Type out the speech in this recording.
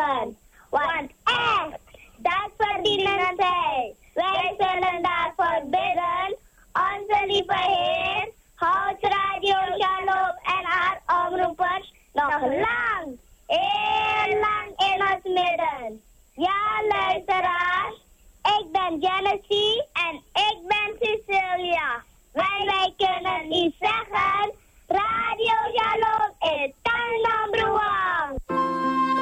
leven. Want echt, dat verdienen zij. Wij zullen daarvoor bidden. Onze lieve Heer,